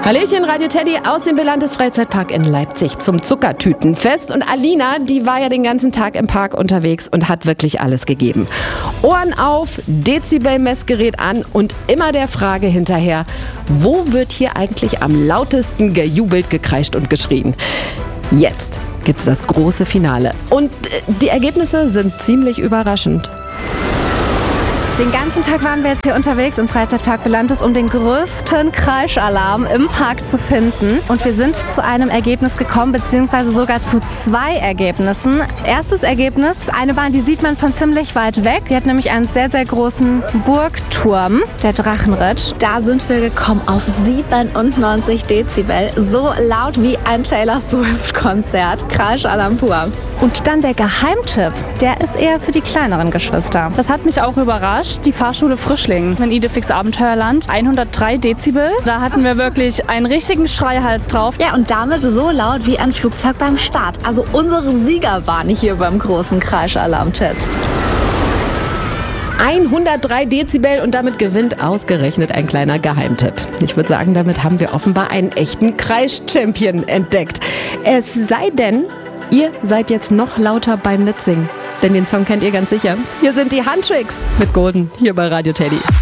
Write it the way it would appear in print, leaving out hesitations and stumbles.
Hallöchen, Radio Teddy aus dem Belantes Freizeitpark in Leipzig zum Zuckertütenfest. Und Alina, die war ja den ganzen Tag im Park unterwegs und hat wirklich alles gegeben. Ohren auf, Dezibel-Messgerät an und immer der Frage hinterher, wo wird hier eigentlich am lautesten gejubelt, gekreischt und geschrien? Jetzt gibt's das große Finale. Und die Ergebnisse sind ziemlich überraschend. Den ganzen Tag waren wir jetzt hier unterwegs im Freizeitpark Belantes, um den größten Kreischalarm im Park zu finden. Und wir sind zu einem Ergebnis gekommen, beziehungsweise sogar zu zwei Ergebnissen. Erstes Ergebnis, eine Bahn, die sieht man von ziemlich weit weg. Die hat nämlich einen sehr, sehr großen Burgturm, der Drachenritt. Da sind wir gekommen auf 97 Dezibel, so laut wie ein Taylor Swift-Konzert. Kreischalarm pur. Und dann der Geheimtipp, der ist eher für die kleineren Geschwister. Das hat mich auch überrascht. Die Fahrschule Frischling in Idefix Abenteuerland. 103 Dezibel. Da hatten wir wirklich einen richtigen Schreihals drauf. Ja, und damit so laut wie ein Flugzeug beim Start. Also unsere Sieger waren hier beim großen Kreischalarmtest. 103 Dezibel und damit gewinnt ausgerechnet ein kleiner Geheimtipp. Ich würde sagen, damit haben wir offenbar einen echten Kreisch-Champion entdeckt. Es sei denn, ihr seid jetzt noch lauter beim Mitsingen. Denn den Song kennt ihr ganz sicher. Hier sind die Handtricks mit Golden, hier bei Radio Teddy.